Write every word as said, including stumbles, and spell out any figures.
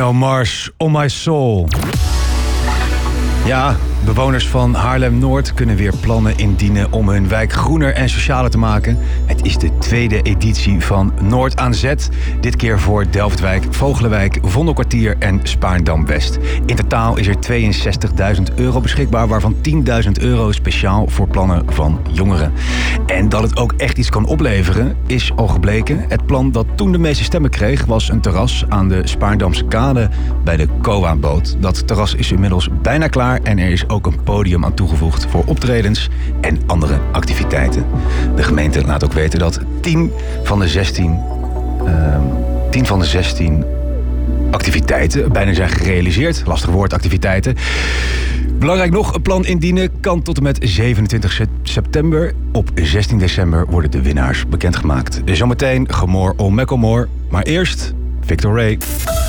Bruno Mars, On My Soul. Ja, bewoners van Haarlem-Noord kunnen weer plannen indienen om hun wijk groener en socialer te maken. Het is de tweede editie van Noord aan Zet. Dit keer voor Delftwijk, Vogelenwijk, Vondelkwartier en Spaarndam-West. In totaal is er tweeënzestigduizend euro beschikbaar, waarvan tienduizend euro speciaal voor plannen van jongeren. En dat het ook echt iets kan opleveren, is al gebleken. Het plan dat toen de meeste stemmen kreeg, was een terras aan de Spaarndamse kade bij de C O A-boot. Dat terras is inmiddels bijna klaar en er is ook een podium aan toegevoegd voor optredens en andere activiteiten. De gemeente laat ook weten dat tien van de zestien, uh, tien van de zestien activiteiten bijna zijn gerealiseerd. Lastig woord, activiteiten. Belangrijk nog, een plan indienen kan tot en met zevenentwintig september. Op zestien december worden de winnaars bekendgemaakt. Zometeen Gomor on Macklemore, maar eerst Victor Ray.